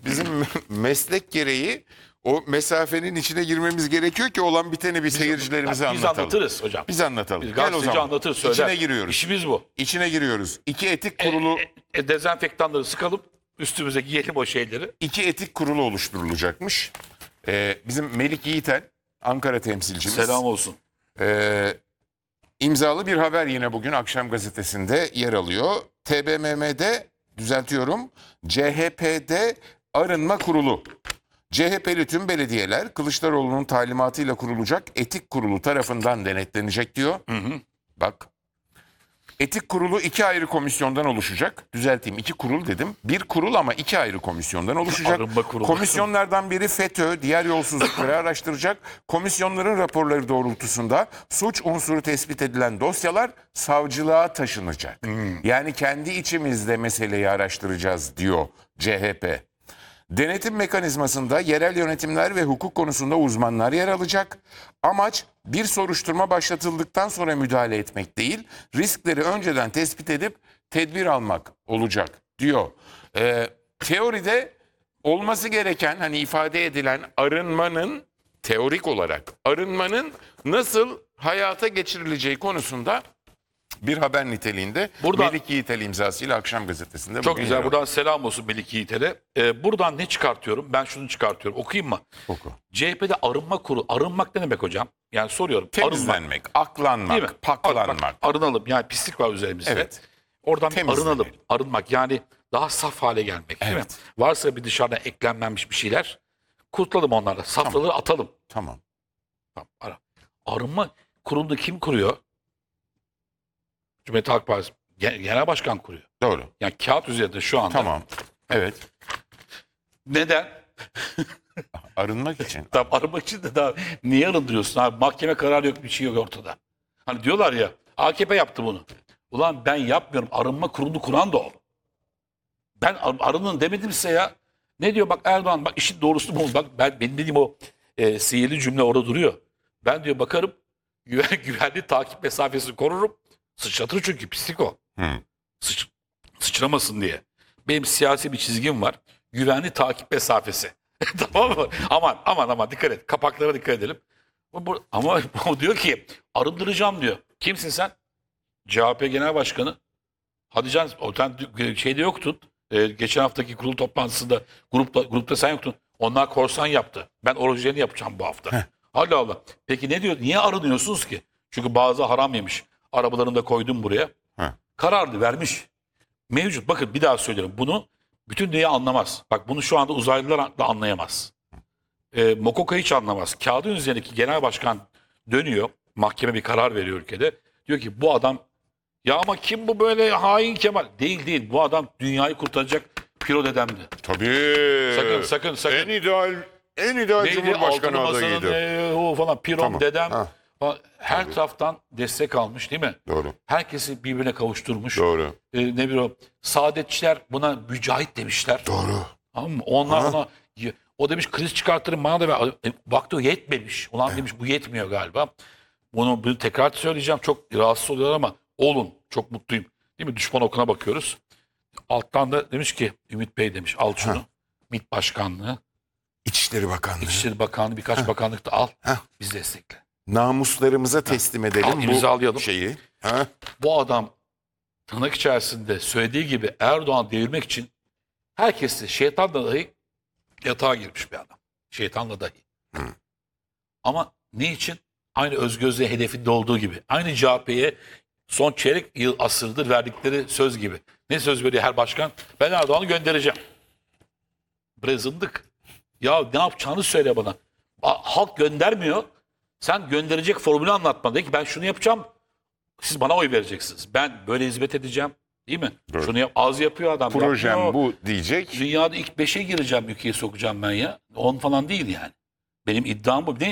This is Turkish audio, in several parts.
bizim meslek gereği o mesafenin içine girmemiz gerekiyor ki olan biteni bir seyircilerimize Biz anlatalım. anlatırız hocam. Biz anlatalım. Biz Gel o gazeteci zaman. anlatır söyler. İçine giriyoruz. İşimiz bu. İçine giriyoruz. Dezenfektanları sıkalım. Üstümüze giyelim o şeyleri. İki etik kurulu oluşturulacakmış. Bizim Melik Yiğiten, Ankara temsilcimiz. Selam olsun. İmzalı bir haber yine bugün Akşam Gazetesi'nde yer alıyor. TBMM'de, düzeltiyorum, CHP'de arınma kurulu. CHP'li tüm belediyeler Kılıçdaroğlu'nun talimatıyla kurulacak etik kurulu tarafından denetlenecek diyor. Bak. Etik kurulu 2 ayrı komisyondan oluşacak. Düzelteyim, 2 kurul dedim. Bir kurul ama 2 ayrı komisyondan oluşacak. Arınma kurulu. Komisyonlardan biri FETÖ, diğer yolsuzlukları araştıracak. Komisyonların raporları doğrultusunda suç unsuru tespit edilen dosyalar savcılığa taşınacak. Yani kendi içimizde meseleyi araştıracağız diyor CHP. Denetim mekanizmasında yerel yönetimler ve hukuk konusunda uzmanlar yer alacak. Amaç bir soruşturma başlatıldıktan sonra müdahale etmek değil, riskleri önceden tespit edip tedbir almak olacak diyor. Teoride olması gereken, hani ifade edilen arınmanın, teorik olarak arınmanın nasıl hayata geçirileceği konusunda bir haber niteliğinde Buradan- Melik Yiğitel imzasıyla Akşam Gazetesi'nde Çok bugün güzel. yer alıyor. Buradan selam olsun Melik Yiğiter'e. Buradan ne çıkartıyorum? Ben şunu çıkartıyorum. Okuyayım mı? Oku. CHP'de arınma kurulu. Arınmak ne demek hocam? Yani soruyorum. Arınmak. Temizlenmek, Değil mi? aklanmak, paklanmak. Bak, arınalım. Yani pislik var üzerimizde. Evet. Oradan bir Temizlenelim. arınalım. Arınmak yani daha saf hale gelmek. Değil mi? Evet. Varsa bir dışarıdan eklenmemiş bir şeyler kurtulalım onlarla. Safraları atalım. Tamam. Tamam, arınma kurulunu kim kuruyor? Cumhuriyet Halk Partisi Genel Başkan kuruyor. Doğru. Yani kağıt üzerinde şu anda. Tamam. Evet. Neden? Arınmak için. Tamam, arınmak için de daha niye arındırıyorsun abi? Mahkeme kararı yok, bir şey yok ortada. Hani diyorlar ya AKP yaptı bunu. Ulan ben yapmıyorum. Arınma kurulu kuran da o. Ben arının demedim size ya. Ne diyor bak Erdoğan, bak işin doğrusu bu. Bak benim dediğim o sihirli cümle orada duruyor. Ben diyor bakarım güvenli takip mesafesini korurum. Sıçratır çünkü pislik o. Hı. Sıçramasın diye. Benim siyasi bir çizgim var. Güvenli takip mesafesi. Tamam mı? Aman dikkat et. Kapaklara dikkat edelim. Ama o diyor ki arındıracağım diyor. Kimsin sen? CHP Genel Başkanı. Hadi can sen şeyde yoktun. Geçen haftaki kurul toplantısında grupta sen yoktun. Onlar korsan yaptı. Ben orijinalini yapacağım bu hafta. Allah Allah. Peki ne diyor? Niye arınıyorsunuz ki? Çünkü bazı haram yemiş. Arabalarını da koydum buraya. Heh. Kararını vermiş. Mevcut. Bakın bir daha söylüyorum. Bunu bütün dünya anlamaz. Bak bunu şu anda uzaylılar da anlayamaz. Mokoka hiç anlamaz. Kağıdın üzerindeki genel başkan dönüyor. Mahkeme bir karar veriyor ülkede. Diyor ki bu adam ya ama kim bu böyle hain Kemal? Değil. Bu adam dünyayı kurtaracak Piro dedemdi. Tabii. Sakın. En ideal Neydi? Cumhurbaşkanı Altılı Masa'nın, adayıydı. o falan Pirom Tamam. dedem. Ha. Falan. Her taraftan destek almış değil mi? Doğru. Herkesi birbirine kavuşturmuş. Doğru. Ne bir o. Saadetçiler buna mücahit demişler. Doğru. Tamam mı? Onlar ona o demiş kriz çıkartırım bana da ver. Baktı o yetmemiş. Ulan demiş bu yetmiyor galiba. Bunu tekrar söyleyeceğim. Çok rahatsız oluyorlar ama olun. Çok mutluyum. Değil mi? Düşman okuna bakıyoruz. Alttan da demiş ki Ümit Bey demiş al şunu. MİT Başkanlığı, İçişleri Bakanlığı. İçişleri Bakanlığı birkaç bakanlık da al. Biz destekle. Namuslarımıza teslim edelim Al, imzalayalım. bu şeyi. Ha? Bu adam tırnak içerisinde söylediği gibi Erdoğan devirmek için herkesi şeytanla dahi yatağa girmiş bir adam. Şeytanla dahi. Ama ne için? Aynı Özgöz'le hedefinde olduğu gibi. Aynı CHP'ye son çeyrek yıl asırdır verdikleri söz gibi. Ne söz veriyor her başkan? Ben Erdoğan'ı göndereceğim. Bre zındık. Ya ne yapacağını söyle bana. Halk göndermiyor. Sen gönderecek formülü anlatma. De ki ben şunu yapacağım. Siz bana oy vereceksiniz. Ben böyle hizmet edeceğim. Değil mi? Evet. Şunu yap. Az yapıyor adam. Projem yapmıyor. bu diyecek. Dünyada ilk 5'e gireceğim, ülkeye sokacağım ben ya. 10 falan değil yani. Benim iddiam bu.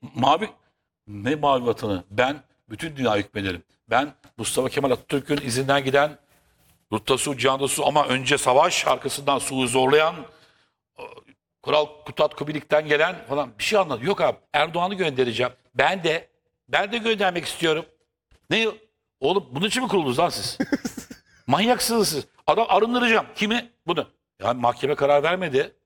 Ne mavi vatanı? Ben bütün dünya hükmederim. Ben Mustafa Kemal Atatürk'ün izinden giden Rutta Su, Cihan'da Su ama önce savaş arkasından suyu zorlayan Kural Kutat Kubilik'ten gelen falan bir şey anladı. Yok abi Erdoğan'ı göndereceğim. Ben de göndermek istiyorum. Ne? Oğlum bunun için mi kuruldunuz lan siz? Manyaksınız siz. Adam arındıracağım. Kimi? Bunu. Yani mahkeme karar vermedi.